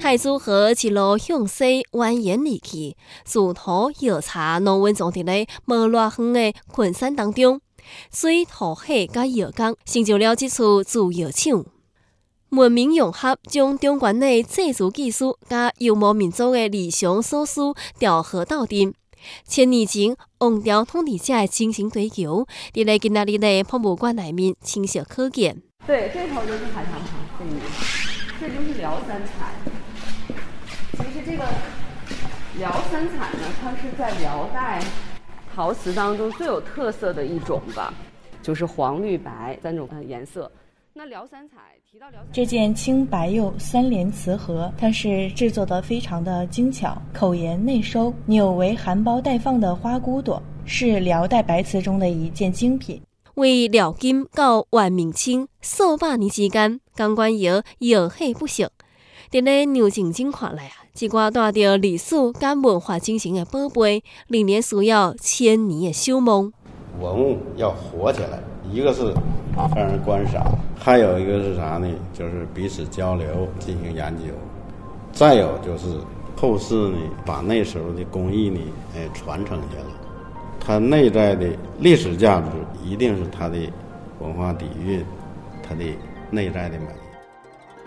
太祖河一路向西蜿蜒而去，自土摇茶农运种伫咧无偌远的群山当中，水土海甲药工成就了这处自药厂。文明融合，将中原的制造技术甲游牧民族的理想所需调和斗阵。千年前，王朝统治者的精神追求，伫咧今仔日的博物馆内面清晰可见。 对，这头就是海棠茶，这就是辽三彩。其实这个辽三彩呢，它是在辽代陶瓷当中最有特色的一种吧，就是黄、绿、白三种颜色。那辽三彩提到辽三彩， 这件青白釉三联瓷盒，它是制作的非常的精巧，口沿内收，纽为含苞待放的花骨朵，是辽代白瓷中的一件精品。 为辽金到元明清数百年之间，钢管窑药气不息。伫咧牛井井看来一寡带着历史甲文化精神的宝贝，仍然需要千年的修梦。 文物要活起来，一个是让人观赏，还有一个是啥呢？就是彼此交流进行研究。再有就是后世呢，把那时候的工艺呢，传承下来。它内在的历史价值一定是它的文化底蕴，它的内在的美。